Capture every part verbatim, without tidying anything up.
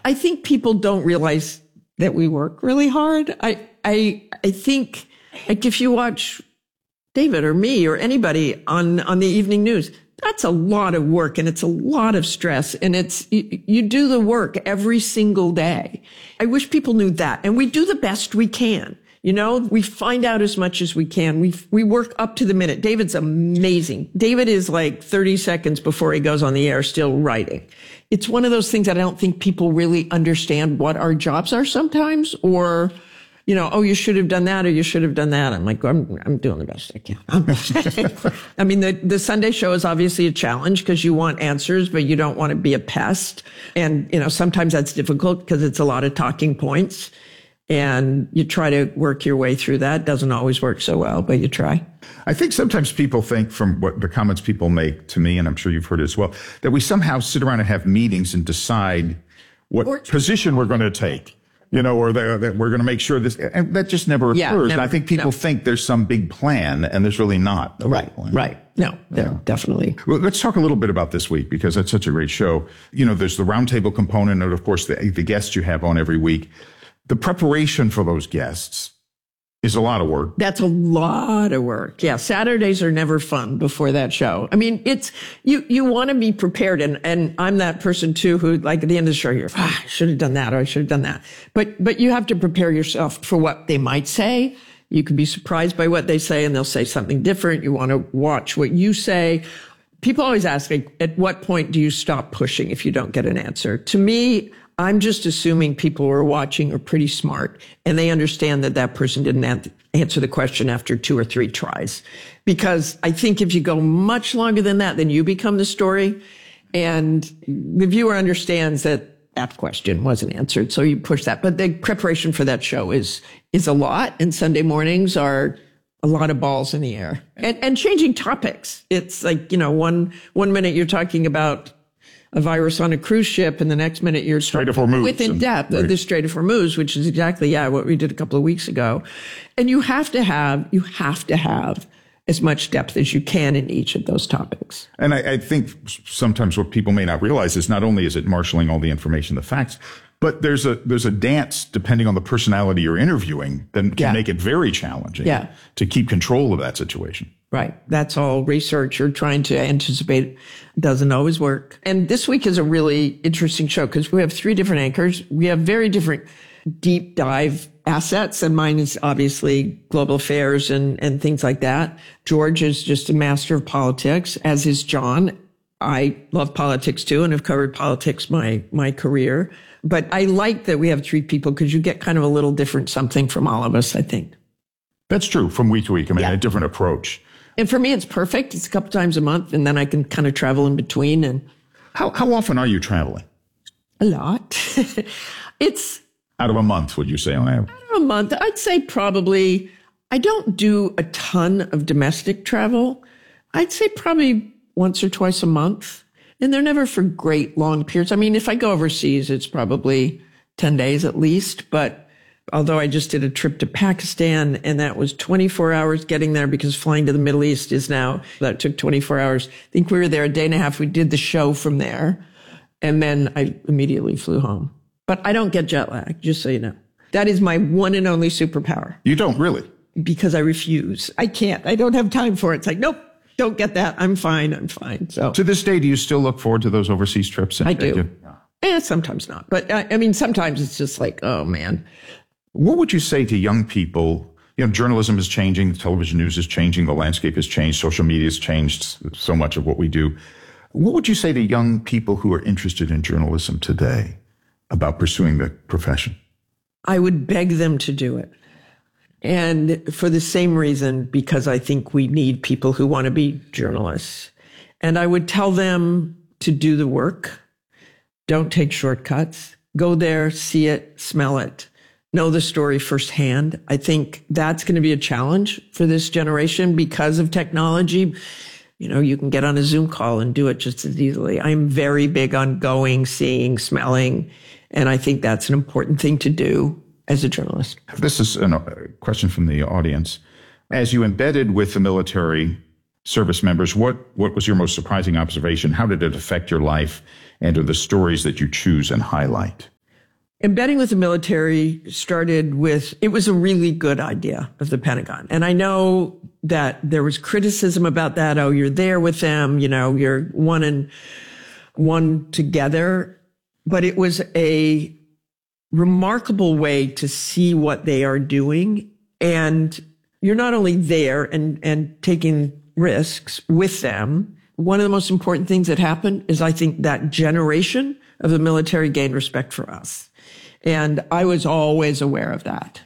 I think people don't realize that we work really hard. I, I, I think like if you watch David or me or anybody on, on the evening news, that's a lot of work and it's a lot of stress and it's, you, you do the work every single day. I wish people knew that. And we do the best we can. You know, we find out as much as we can. We, we work up to the minute. David's amazing. David is like thirty seconds before he goes on the air still writing. It's one of those things that I don't think people really understand what our jobs are sometimes, or, you know, oh, you should have done that or you should have done that. I'm like, I'm, I'm doing the best I can. I mean, the, the Sunday show is obviously a challenge because you want answers, but you don't want to be a pest. And, you know, sometimes that's difficult because it's a lot of talking points and you try to work your way through that. Doesn't always work so well, but you try. I think sometimes people think, from what the comments people make to me, and I'm sure you've heard it as well, that we somehow sit around and have meetings and decide what or, position we're going to take. You know, or that we're going to make sure this, and that just never occurs. Yeah, never, and I think people no. think there's some big plan, and there's really not. Right, plan. right. No, yeah. definitely. Well, let's talk a little bit about this week, because it's such a great show. You know, there's the roundtable component, and of course, the, the guests you have on every week. The preparation for those guests is a lot of work. That's a lot of work. Yeah. Saturdays are never fun before that show. I mean, it's, you, you want to be prepared. And, and I'm that person too, who like at the end of the show, you're, ah, I should have done that or I should have done that. But, but you have to prepare yourself for what they might say. You can be surprised by what they say and they'll say something different. You want to watch what you say. People always ask me, at what point do you stop pushing if you don't get an answer? To me, I'm just assuming people who are watching are pretty smart and they understand that that person didn't an- answer the question after two or three tries. Because I think if you go much longer than that, then you become the story and the viewer understands that that question wasn't answered. So you push that. But the preparation for that show is, is a lot. And Sunday mornings are a lot of balls in the air and, and changing topics. It's like, you know, one, one minute you're talking about a virus on a cruise ship, and the next minute you're Strait of Hormuz with in depth right. the Strait of Hormuz, which is exactly yeah what we did a couple of weeks ago. And you have to have you have to have as much depth as you can in each of those topics. And I, I think sometimes what people may not realize is not only is it marshaling all the information, the facts, but there's a there's a dance depending on the personality you're interviewing that can yeah. make it very challenging yeah. to keep control of that situation. Right. That's all research. You're trying to anticipate. Doesn't always work. And this week is a really interesting show because we have three different anchors. We have very different deep dive assets. And mine is obviously global affairs and, and things like that. George is just a master of politics, as is John. I love politics too and have covered politics my, my career. But I like that we have three people because you get kind of a little different something from all of us, I think. That's true from week to week. I mean, yeah. a different approach. And for me, it's perfect. It's a couple times a month, and then I can kind of travel in between. And how how often are you traveling? A lot. It's out of a month, would you say on average? Out of a month, I'd say probably. I don't do a ton of domestic travel. I'd say probably once or twice a month, and they're never for great long periods. I mean, if I go overseas, it's probably ten days at least, but. Although I just did a trip to Pakistan and that was twenty-four hours getting there because flying to the Middle East is now, that took twenty-four hours. I think we were there a day and a half. We did the show from there and then I immediately flew home. But I don't get jet lag, just so you know. That is my one and only superpower. You don't really? Because I refuse. I can't. I don't have time for it. It's like, nope, don't get that. I'm fine. I'm fine. So to this day, do you still look forward to those overseas trips? I do. Eh, sometimes not. But I, I mean, sometimes it's just like, oh man. What would you say to young people? You know, journalism is changing, television news is changing, the landscape has changed, social media has changed so much of what we do. What would you say to young people who are interested in journalism today about pursuing the profession? I would beg them to do it. And for the same reason, because I think we need people who want to be journalists. And I would tell them to do the work. Don't take shortcuts. Go there, see it, smell it. Know the story firsthand. I think that's going to be a challenge for this generation because of technology. You know, you can get on a Zoom call and do it just as easily. I'm very big on going, seeing, smelling, and I think that's an important thing to do as a journalist. This is a question from the audience. As you embedded with the military service members, what, what was your most surprising observation? How did it affect your life and or the stories that you choose and highlight? embedding with the military started with, it was a really good idea of the Pentagon. And I know that there was criticism about that. Oh, you're there with them, you know, you're one and one together. But it was a remarkable way to see what they are doing. And you're not only there and, and taking risks with them. One of the most important things that happened is I think that generation of the military gained respect for us. And I was always aware of that.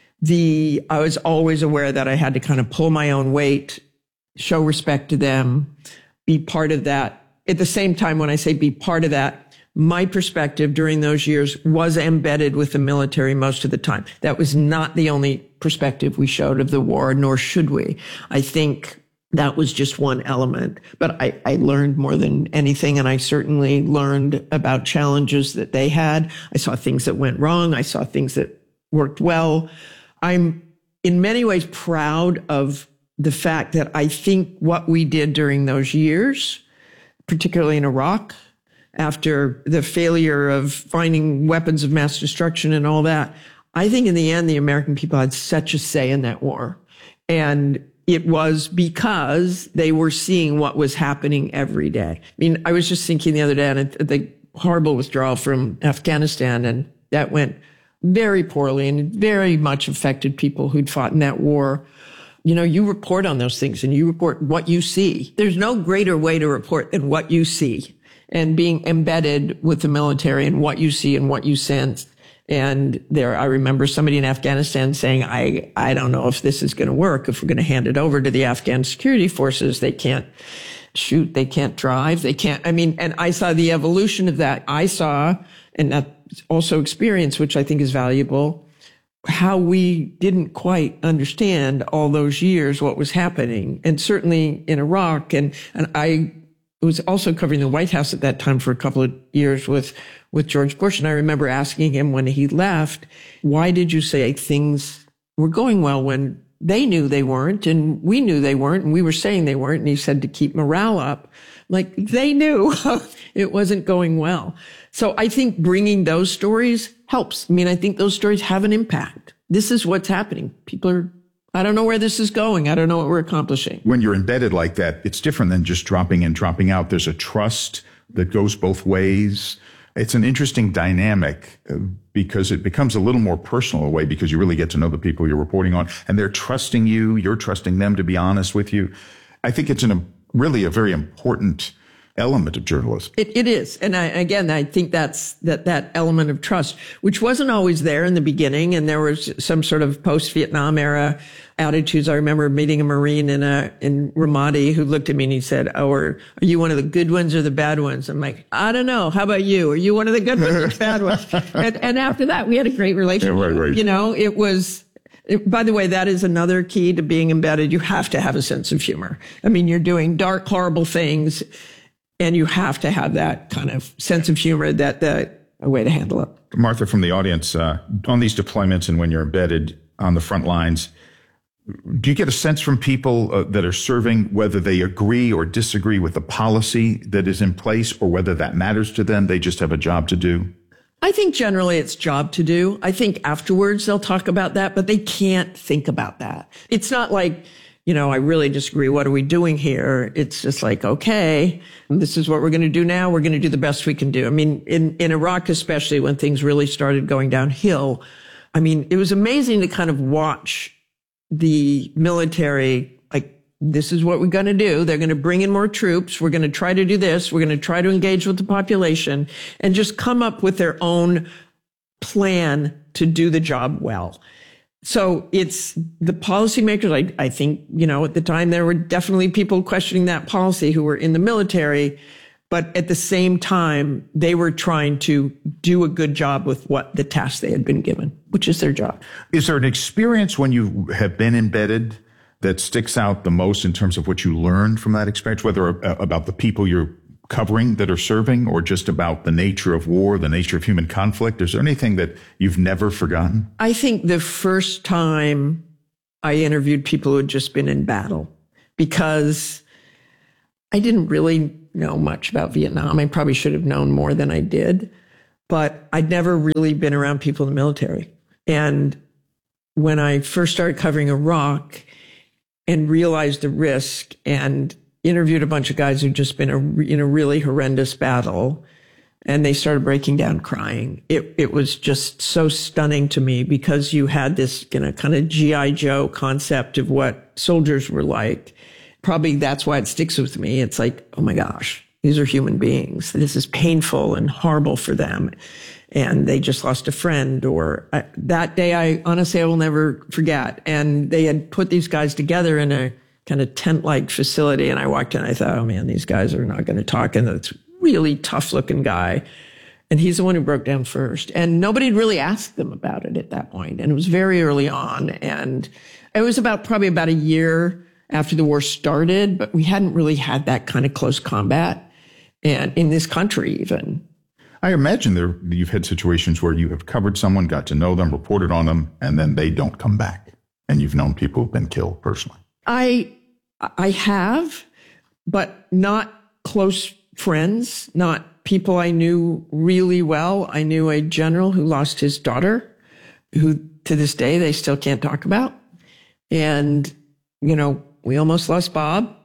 The, I was always aware that I had to kind of pull my own weight, show respect to them, be part of that. At the same time, when I say be part of that, my perspective during those years was embedded with the military most of the time. That was not the only perspective we showed of the war, nor should we. I think that was just one element. But I, I learned more than anything, and I certainly learned about challenges that they had. I saw things that went wrong. I saw things that worked well. I'm in many ways proud of the fact that I think what we did during those years, particularly in Iraq, after the failure of finding weapons of mass destruction and all that, I think in the end, the American people had such a say in that war. And it was because they were seeing what was happening every day. I mean, I was just thinking the other day on the horrible withdrawal from Afghanistan, and that went very poorly and very much affected people who'd fought in that war. You know, you report on those things and you report what you see. There's no greater way to report than what you see, and being embedded with the military and what you see and what you sense. And there, I remember somebody in Afghanistan saying, I, I don't know if this is going to work. If we're going to hand it over to the Afghan security forces, they can't shoot, they can't drive, they can't, I mean, and I saw the evolution of that. I saw, and that also experience, which I think is valuable, how we didn't quite understand all those years what was happening. And certainly in Iraq, and, and I was also covering the White House at that time for a couple of years with, with George Bush. And I remember asking him when he left, why did you say things were going well when they knew they weren't and we knew they weren't and we were saying they weren't? And he said to keep morale up. Like, they knew it wasn't going well. So I think bringing those stories helps. I mean, I think those stories have an impact. This is what's happening. People are, I don't know where this is going. I don't know what we're accomplishing. When you're embedded like that, it's different than just dropping in, dropping out. There's a trust that goes both ways. It's an interesting dynamic uh, because it becomes a little more personal in a way, because you really get to know the people you're reporting on, and they're trusting you. You're trusting them to be honest with you. I think it's an, a, really a very important element of journalism. It, it is. And I, again, I think that's that, that element of trust, which wasn't always there in the beginning. And there was some sort of post-Vietnam era attitudes. I remember meeting a Marine in a, in Ramadi who looked at me and he said, oh, are, are you one of the good ones or the bad ones? I'm like, I don't know. How about you? Are you one of the good ones or the bad ones? And, and after that, we had a great relationship. Yeah, right, right. You know, it was, it, by the way, that is another key to being embedded. You have to have a sense of humor. I mean, you're doing dark, horrible things, and you have to have that kind of sense of humor, that the a way to handle it. Martha, from the audience, uh, on these deployments and when you're embedded on the front lines, do you get a sense from people uh, that are serving whether they agree or disagree with the policy that is in place, or whether that matters to them? They just have a job to do? I think generally it's job to do. I think afterwards they'll talk about that, but they can't think about that. It's not like, you know, I really disagree. What are we doing here? It's just like, okay, this is what we're going to do now. We're going to do the best we can do. I mean, in, in Iraq, especially when things really started going downhill, I mean, it was amazing to kind of watch the military, like, this is what we're going to do. They're going to bring in more troops. We're going to try to do this. We're going to try to engage with the population, and just come up with their own plan to do the job well. So it's the policymakers. I, I think, you know, at the time there were definitely people questioning that policy who were in the military, but at the same time, they were trying to do a good job with what the task they had been given, which is their job. Is there an experience when you have been embedded that sticks out the most in terms of what you learned from that experience, whether about the people you're covering that are serving, or just about the nature of war, the nature of human conflict? Is there anything that you've never forgotten? I think the first time I interviewed people who had just been in battle, because I didn't really know much about Vietnam. I probably should have known more than I did. but I'd never really been around people in the military. And when I first started covering Iraq and realized the risk and interviewed a bunch of guys who'd just been a, in a really horrendous battle, and they started breaking down crying. It it was just so stunning to me, because you had this, you know, kind of G I Joe concept of what soldiers were like. Probably that's why it sticks with me. It's like, oh my gosh, these are human beings. This is painful and horrible for them. And they just lost a friend. Or uh, that day, I honestly, I will never forget. And they had put these guys together in a kind of tent-like facility. And I walked in, and I thought, oh man, these guys are not going to talk. And it's really tough looking guy. And he's the one who broke down first. And nobody had really asked them about it at that point. And it was very early on. And it was about probably about a year after the war started, but we hadn't really had that kind of close combat, and in this country even. I imagine there you've had situations where you have covered someone, got to know them, reported on them, and then they don't come back. And you've known people who've been killed personally. I I have, but not close friends, not people I knew really well. I knew a general who lost his daughter, who to this day they still can't talk about. And, you know, we almost lost Bob.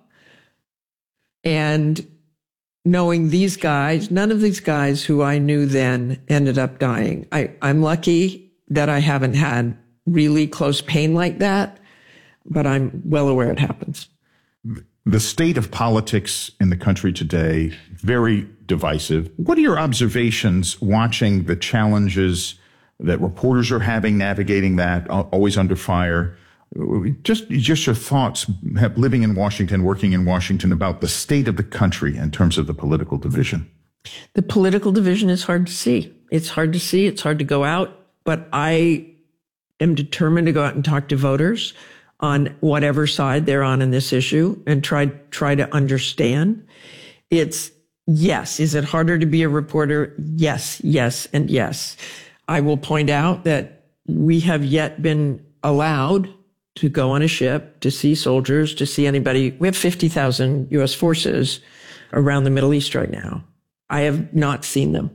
And knowing these guys, none of these guys who I knew then ended up dying. I, I'm lucky that I haven't had really close pain like that, but I'm well aware it happens. The state of politics in the country today, very divisive. What are your observations watching the challenges that reporters are having, navigating that, always under fire? Just, just your thoughts, living in Washington, working in Washington, about the state of the country in terms of the political division. The political division is hard to see. It's hard to see. It's hard to go out. But I am determined to go out and talk to voters on whatever side they're on in this issue and try, try to understand. It's, yes. Is it harder to be a reporter? Yes, yes, and yes. I will point out that we have yet been allowed to go on a ship, to see soldiers, to see anybody. We have fifty thousand U S forces around the Middle East right now. I have not seen them.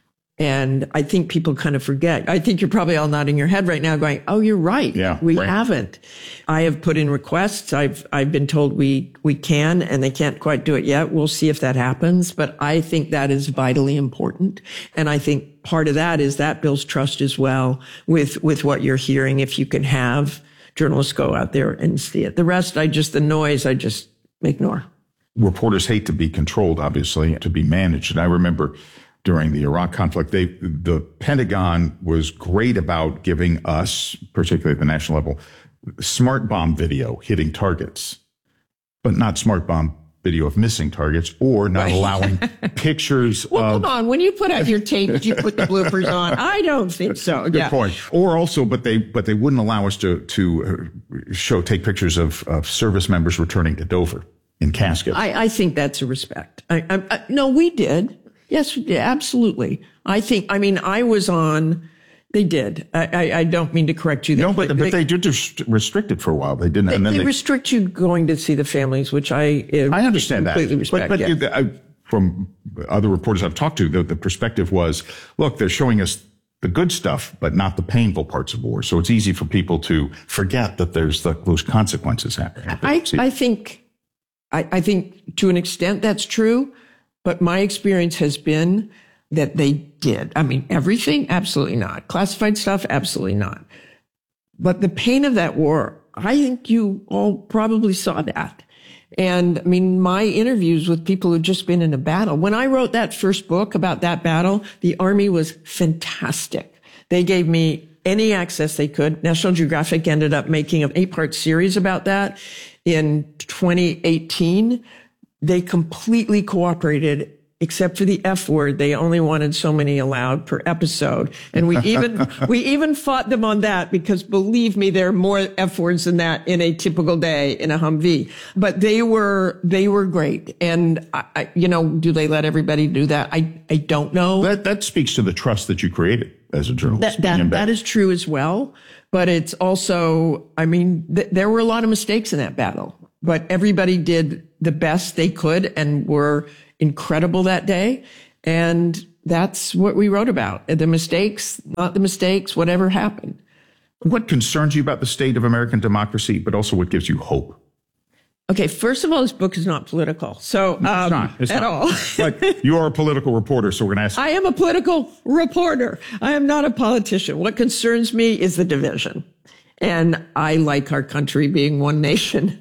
And I think people kind of forget. I think you're probably all nodding your head right now going, oh, you're right. Yeah, we right. haven't. I have put in requests. I've, I've been told we, we can, and they can't quite do it yet. We'll see if that happens. But I think that is vitally important. And I think part of that is that builds trust as well with, with what you're hearing. If you can have journalists go out there and see it. The rest, I just, the noise, I just ignore. Reporters hate to be controlled, obviously, to be managed. And I remember during the Iraq conflict, they, the Pentagon was great about giving us, particularly at the national level, smart bomb video hitting targets, but not smart bomb video of missing targets, or not right. allowing pictures well, of... come on, when you put out your tape, did you put the bloopers on? I don't think so. Good yeah. point. Or also, but they but they wouldn't allow us to to show take pictures of, of service members returning to Dover in caskets. I, I think that's a respect. I, I, I, no, we did. Yes, absolutely. I think, I mean, I was on, they did. I, I, I don't mean to correct you. No, but, but they, they did restrict it for a while. They didn't. They, and then they, they restrict you going to see the families, which I uh, I understand completely that. respect. But, but yeah. I, from other reporters I've talked to, the, the perspective was, look, they're showing us the good stuff, but not the painful parts of war. So it's easy for people to forget that there's the, those consequences happening. I, I think, I, I think to an extent that's true. But my experience has been that they did. I mean, everything? Absolutely not. Classified stuff? Absolutely not. But the pain of that war, I think you all probably saw that. And I mean, my interviews with people who'd just been in a battle. When I wrote that first book about that battle, the Army was fantastic. They gave me any access they could. National Geographic ended up making an eight-part series about that in twenty eighteen. They completely cooperated, except for the F word. They only wanted so many allowed per episode. And we even, we even fought them on that, because believe me, there are more F words than that in a typical day in a Humvee. But they were, they were great. And I, I, you know, do they let everybody do that? I, I don't know. That, that speaks to the trust that you created as a journalist. That, that, that is true as well. But it's also, I mean, th- there were a lot of mistakes in that battle, but everybody did the best they could and were incredible that day. And that's what we wrote about. The mistakes, not the mistakes, whatever happened. What concerns you about the state of American democracy, but also what gives you hope? Okay, first of all, this book is not political. So, um, it's not, it's at not. all. But you are a political reporter, so we're going to ask. I am a political reporter. I am not a politician. What concerns me is the division. And I like our country being one nation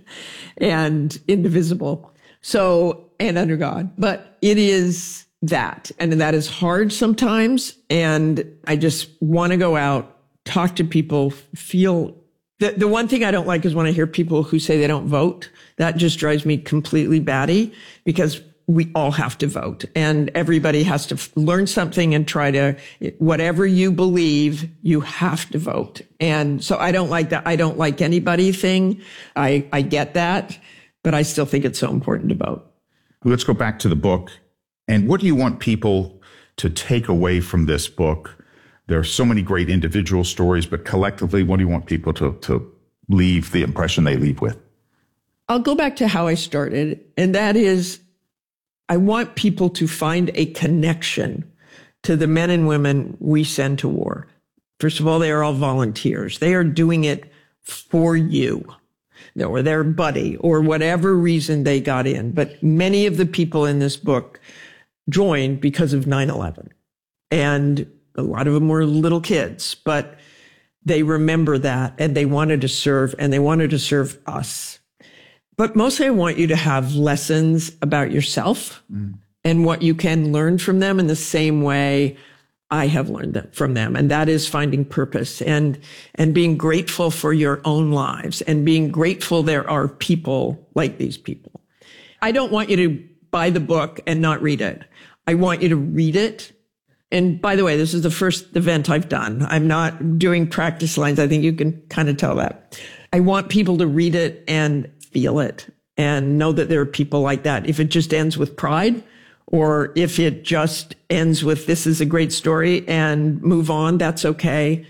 and indivisible. So, and under God. But it is that. And that is hard sometimes. And I just want to go out, talk to people, feel. The, the one thing I don't like is when I hear people who say they don't vote. That just drives me completely batty, because we all have to vote and everybody has to f- learn something and try to, whatever you believe, you have to vote. And so I don't like that. I don't like anybody thing. I, I get that, but I still think it's so important to vote. Let's go back to the book. And what do you want people to take away from this book? There are so many great individual stories, but collectively, what do you want people to, to leave the impression they leave with? I'll go back to how I started, and that is I want people to find a connection to the men and women we send to war. First of all, they are all volunteers. They are doing it for you, or their buddy, or whatever reason they got in. But many of the people in this book joined because of nine eleven. And a lot of them were little kids, but they remember that and they wanted to serve, and they wanted to serve us. But mostly I want you to have lessons about yourself mm. and what you can learn from them in the same way I have learned that from them. And that is finding purpose and, and being grateful for your own lives and being grateful there are people like these people. I don't want you to buy the book and not read it. I want you to read it. And by the way, this is the first event I've done. I'm not doing practice lines. I think you can kind of tell that. I want people to read it and feel it and know that there are people like that. If it just ends with pride, or if it just ends with this is a great story and move on, that's okay.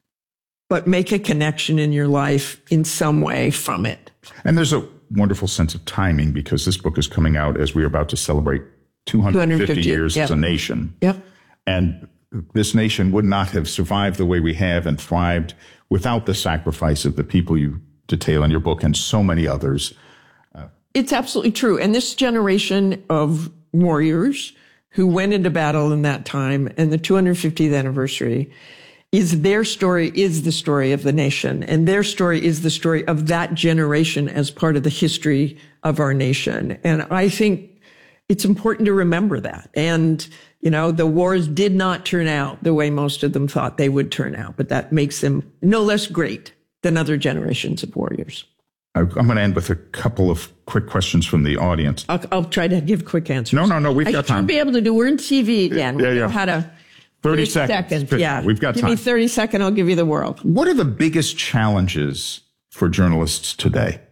But make a connection in your life in some way from it. And there's a wonderful sense of timing, because this book is coming out as we're about to celebrate two hundred fifty years yep. as a nation. Yep. And this nation would not have survived the way we have and thrived without the sacrifice of the people you detail in your book and so many others. Uh, it's absolutely true. And this generation of warriors who went into battle in that time, and the two hundred fiftieth anniversary is their story, is the story of the nation. And their story is the story of that generation as part of the history of our nation. And I think it's important to remember that. And, you know, the wars did not turn out the way most of them thought they would turn out, but that makes them no less great than other generations of warriors. I'm going to end with a couple of quick questions from the audience. I'll, I'll try to give quick answers. No, no, no, we've I got time. I should be able to do, we're in T V again. Yeah, yeah. We know how to. thirty seconds. seconds. Yeah. We've got give time. Give me thirty seconds, I'll give you the world. What are the biggest challenges for journalists today?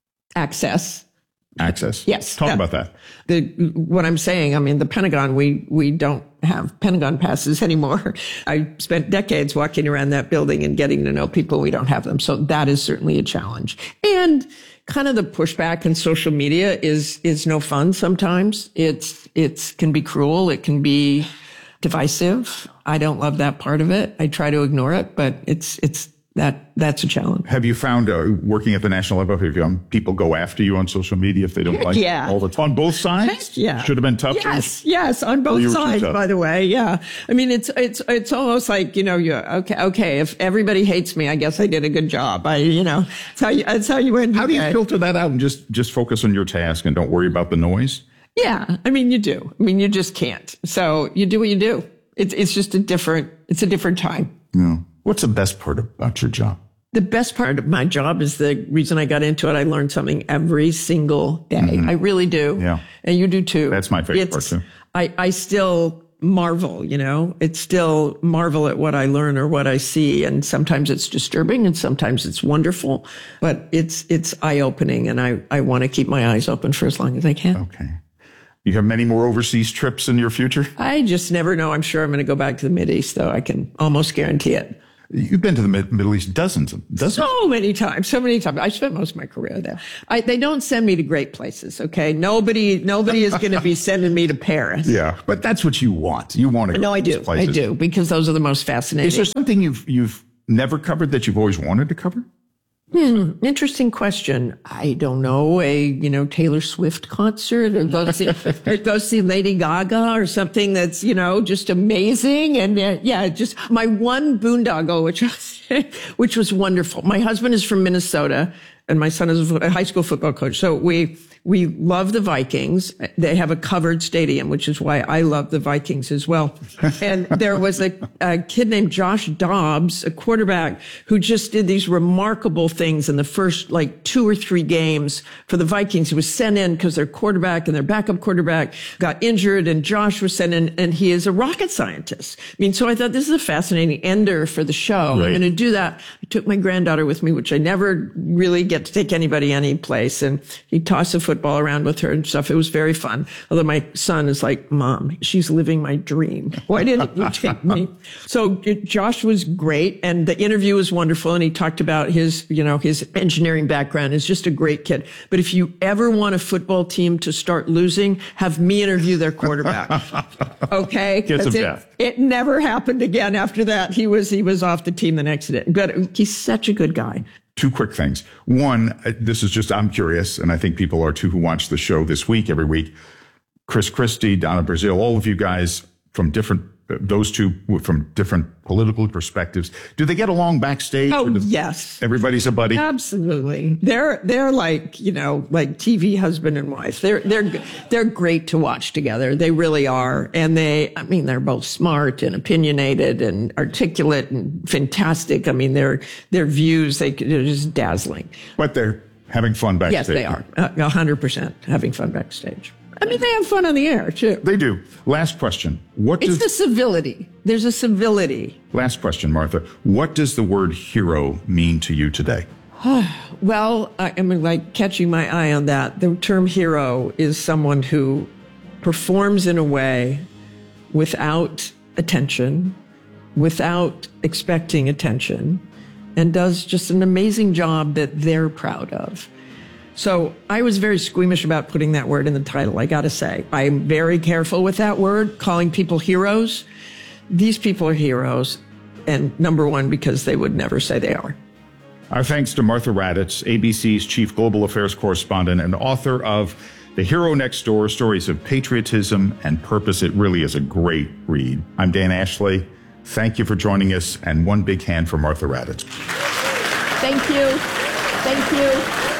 Access. Access. Yes. Talk that, about that. The, what I'm saying, I mean, the Pentagon, we, we don't have Pentagon passes anymore. I spent decades walking around that building and getting to know people. We don't have them. So that is certainly a challenge. And kind of the pushback in social media is, is no fun sometimes. It's, it's can be cruel. It can be divisive. I don't love that part of it. I try to ignore it, but it's, it's, That that's a challenge. Have you found uh, working at the national level, have you found people go after you on social media if they don't like yeah. all the time? On both sides? Yeah. Should have been tougher? Yes, yes, on both sides, by the way. Yeah. I mean, it's, it's, it's almost like, you know, you're okay, okay, if everybody hates me, I guess I did a good job. I, you know, that's how you, that's how you end. How do you filter that out and just, just focus on your task and don't worry about the noise? Yeah. I mean, you do. I mean, you just can't. So you do what you do. It's, it's just a different, it's a different time. Yeah. What's the best part about your job? The best part of my job is the reason I got into it. I learn something every single day. Mm-hmm. I really do. Yeah. And you do too. That's my favorite it's, part too. I, I still marvel, you know, it's still marvel at what I learn or what I see. And sometimes it's disturbing and sometimes it's wonderful, but it's, it's eye opening. And I, I want to keep my eyes open for as long as I can. Okay. You have many more overseas trips in your future? I just never know. I'm sure I'm going to go back to the Mideast, though. I can almost guarantee it. You've been to the Mid- Middle East dozens, dozens. So many times, so many times. I spent most of my career there. I, they don't send me to great places, okay? Nobody, nobody is going to be sending me to Paris. Yeah, but that's what you want. You want to. No, I do. I do, because those are the most fascinating. Is there something you've you've never covered that you've always wanted to cover? Hmm, interesting question. I don't know, a, you know, Taylor Swift concert, or go see, or go see Lady Gaga, or something that's, you know, just amazing. And uh, yeah, just my one boondoggle, which was, which was wonderful. My husband is from Minnesota, and my son is a high school football coach. So we, we love the Vikings. They have a covered stadium, which is why I love the Vikings as well. And there was a, a kid named Josh Dobbs, a quarterback, who just did these remarkable things in the first like two or three games for the Vikings. He was sent in because their quarterback and their backup quarterback got injured, and Josh was sent in, and he is a rocket scientist. I mean, so I thought this is a fascinating ender for the show. Right. I'm going to do that. I took my granddaughter with me, which I never really get to take anybody any place, and he tossed a football around with her and stuff. It was very fun. Although my son is like, Mom, she's living my dream. Why didn't you take me? So it, Josh was great, and the interview was wonderful, and he talked about his, you know, his engineering background. He's just a great kid. But if you ever want a football team to start losing, have me interview their quarterback. Okay? Kiss of death. It never happened again after that. He was, he was off the team the next day. But he's such a good guy. Two quick things. One, this is just, I'm curious, and I think people are too who watch the show this week, every week. Chris Christie, Donna Brazile, all of you guys from different, those two from different political perspectives. Do they get along backstage? Oh, yes. Everybody's a buddy? Absolutely. They're, they're like, you know, like T V husband and wife. They're, they're, they're great to watch together. They really are. And they, I mean, they're both smart and opinionated and articulate and fantastic. I mean, their, their views, they, they're just dazzling. But they're having fun backstage. Yes, they are. A hundred percent having fun backstage. I mean, they have fun on the air, too. They do. Last question. What does... It's the civility. There's a civility. Last question, Martha. What does the word hero mean to you today? Well, I am like catching my eye on that. The term hero is someone who performs in a way without attention, without expecting attention, and does just an amazing job that they're proud of. So I was very squeamish about putting that word in the title, I gotta say. I'm very careful with that word, calling people heroes. These people are heroes, and number one, because they would never say they are. Our thanks to Martha Raddatz, A B C's Chief Global Affairs Correspondent and author of The Hero Next Door, Stories of Patriotism and Purpose. It really is a great read. I'm Dan Ashley. Thank you for joining us, and one big hand for Martha Raddatz. Thank you. Thank you.